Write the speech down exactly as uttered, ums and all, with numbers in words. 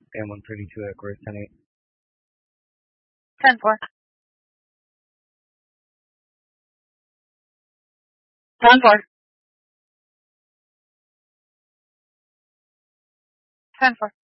and one thirty-two at Growth ten eight. ten four. ten four. ten four.